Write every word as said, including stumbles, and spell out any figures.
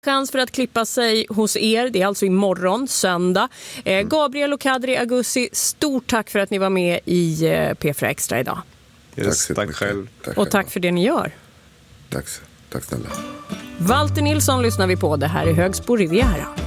Chans för att klippa sig hos er. Det är alltså imorgon, söndag. Eh, Gabriel och Kadri Agussi, stort tack för att ni var med i eh, P fyra Extra idag. Yes, tack, tack själv. Tack och tack för det ni gör. Tack, tack snälla. Walter Nilsson lyssnar vi på. Det här är Högsbo Riviera.